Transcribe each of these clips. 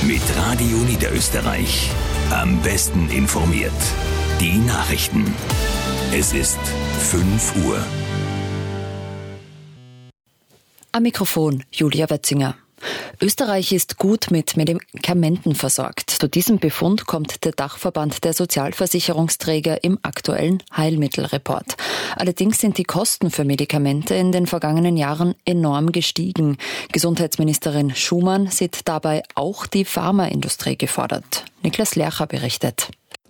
Mit Radio Niederösterreich. Am besten informiert. Die Nachrichten. Es ist 5 Uhr. Am Mikrofon Julia Wetzinger. Österreich ist gut mit Medikamenten versorgt. Zu diesem Befund kommt der Dachverband der Sozialversicherungsträger im aktuellen Heilmittelreport. Allerdings sind die Kosten für Medikamente in den vergangenen Jahren enorm gestiegen. Gesundheitsministerin Schumann sieht dabei auch die Pharmaindustrie gefordert. Niklas Lercher berichtet.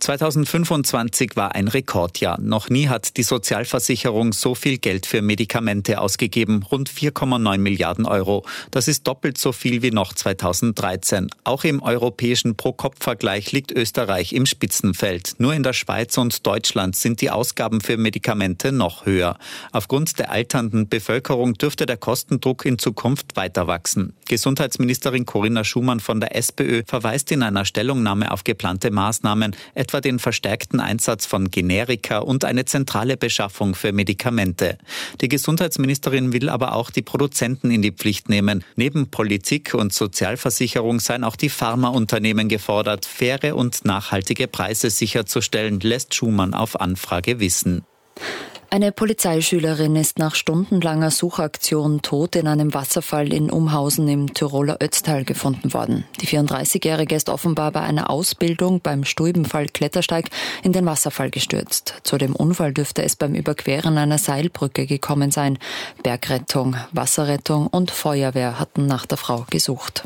2025 war ein Rekordjahr. Noch nie hat die Sozialversicherung so viel Geld für Medikamente ausgegeben, rund 4,9 Milliarden Euro. Das ist doppelt so viel wie noch 2013. Auch im europäischen Pro-Kopf-Vergleich liegt Österreich im Spitzenfeld. Nur in der Schweiz und Deutschland sind die Ausgaben für Medikamente noch höher. Aufgrund der alternden Bevölkerung dürfte der Kostendruck in Zukunft weiter wachsen. Gesundheitsministerin Corinna Schumann von der SPÖ verweist in einer Stellungnahme auf geplante Maßnahmen, etwa den verstärkten Einsatz von Generika und eine zentrale Beschaffung für Medikamente. Die Gesundheitsministerin will aber auch die Produzenten in die Pflicht nehmen. Neben Politik und Sozialversicherung seien auch die Pharmaunternehmen gefordert, faire und nachhaltige Preise sicherzustellen, lässt Schumann auf Anfrage wissen. Eine Polizeischülerin ist nach stundenlanger Suchaktion tot in einem Wasserfall in Umhausen im Tiroler Ötztal gefunden worden. Die 34-Jährige ist offenbar bei einer Ausbildung beim Stuibenfall-Klettersteig in den Wasserfall gestürzt. Zu dem Unfall dürfte es beim Überqueren einer Seilbrücke gekommen sein. Bergrettung, Wasserrettung und Feuerwehr hatten nach der Frau gesucht.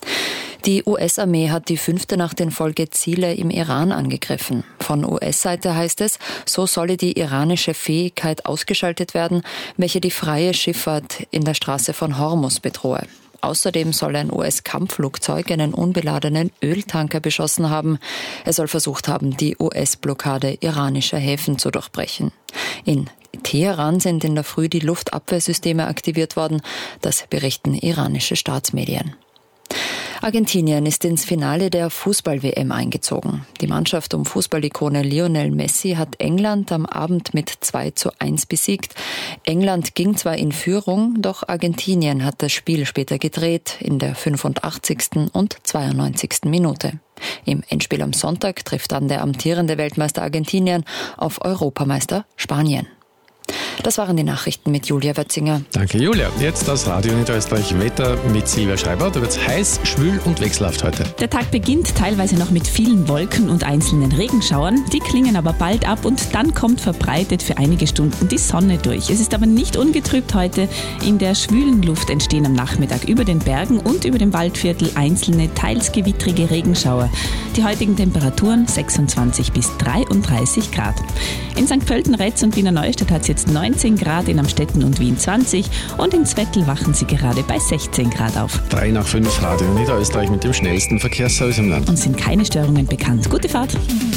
Die US-Armee hat die 5. Nacht in Folge Ziele im Iran angegriffen. Von US-Seite heißt es, so solle die iranische Fähigkeit ausgeschaltet werden, welche die freie Schifffahrt in der Straße von Hormuz bedrohe. Außerdem soll ein US-Kampfflugzeug einen unbeladenen Öltanker beschossen haben. Er soll versucht haben, die US-Blockade iranischer Häfen zu durchbrechen. In Teheran sind in der Früh die Luftabwehrsysteme aktiviert worden. Das berichten iranische Staatsmedien. Argentinien ist ins Finale der Fußball-WM eingezogen. Die Mannschaft um Fußballikone Lionel Messi hat England am Abend mit 2:1 besiegt. England ging zwar in Führung, doch Argentinien hat das Spiel später gedreht, in der 85. und 92. Minute. Im Endspiel am Sonntag trifft dann der amtierende Weltmeister Argentinien auf Europameister Spanien. Das waren die Nachrichten mit Julia Wetzinger. Danke, Julia. Jetzt das Radio Niederösterreich Wetter mit Silvia Schreiber. Da wird es heiß, schwül und wechselhaft heute. Der Tag beginnt teilweise noch mit vielen Wolken und einzelnen Regenschauern. Die klingen aber bald ab und dann kommt verbreitet für einige Stunden die Sonne durch. Es ist aber nicht ungetrübt heute. In der schwülen Luft entstehen am Nachmittag über den Bergen und über dem Waldviertel einzelne, teils gewittrige Regenschauer. Die heutigen Temperaturen 26 bis 33 Grad. In St. Pölten-Retz und Wiener Neustadt hat es jetzt 19 Grad, in Amstetten und Wien 20 und in Zwettl wachen sie gerade bei 16 Grad auf. 3 nach 5 Radio Niederösterreich mit dem schnellsten Verkehrsservice im Land. Und sind keine Störungen bekannt. Gute Fahrt.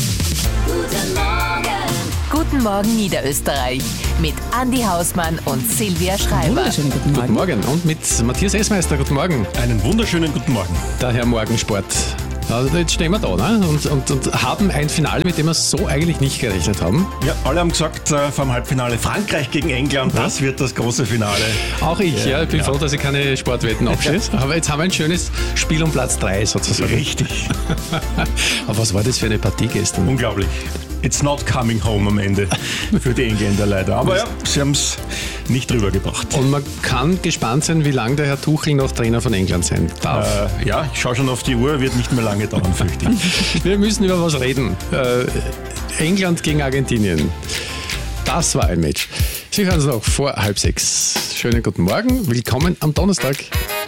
Guten Morgen Niederösterreich mit Andi Hausmann und Silvia Schreiber. Wunderschönen guten Morgen. Guten Morgen. Und mit Matthias Essmeister. Guten Morgen. Einen wunderschönen guten Morgen. Daher Morgensport. Also jetzt stehen wir da, ne? und haben ein Finale, mit dem wir so eigentlich nicht gerechnet haben. Ja, alle haben gesagt vor dem Halbfinale Frankreich gegen England, das wird das große Finale. Auch ich, ich bin froh, dass ich keine Sportwetten abschließe. Aber jetzt haben wir ein schönes Spiel um Platz 3 sozusagen. Richtig. Aber was war das für eine Partie gestern? Unglaublich. It's not coming home am Ende für die Engländer leider. Aber ja, sie haben es nicht rübergebracht. Und man kann gespannt sein, wie lange der Herr Tuchel noch Trainer von England sein darf. Ja, ich schaue schon auf die Uhr, wird nicht mehr lange dauern, fürchte ich. Wir müssen über was reden. England gegen Argentinien. Das war ein Match. Sie hören es noch vor 5:30. Schönen guten Morgen. Willkommen am Donnerstag.